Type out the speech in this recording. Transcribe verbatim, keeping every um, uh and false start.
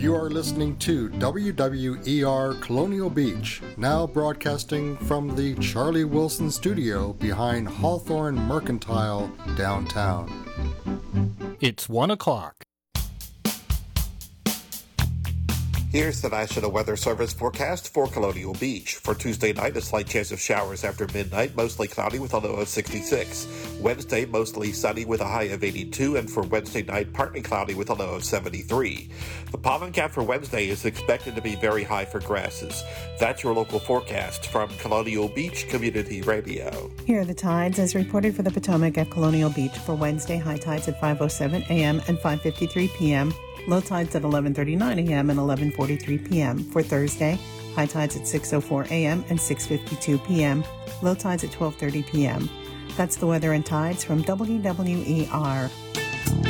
You are listening to W W E R Colonial Beach, now broadcasting from the Charlie Wilson studio behind Hawthorne Mercantile downtown. It's one o'clock. Here's the National Weather Service forecast for Colonial Beach. For Tuesday night, a slight chance of showers after midnight, mostly cloudy with a low of sixty-six. Wednesday, mostly sunny with a high of eighty-two, and for Wednesday night, partly cloudy with a low of seventy-three. The pollen count for Wednesday is expected to be very high for grasses. That's your local forecast from Colonial Beach Community Radio. Here are the tides as reported for the Potomac at Colonial Beach for Wednesday. High tides at five oh seven a.m. and five fifty-three p.m. Low tides at eleven thirty-nine a.m. and eleven forty-three p.m. For Thursday, high tides at six oh four a.m. and six fifty-two p.m. Low tides at twelve thirty p.m. That's the weather and tides from W W E R.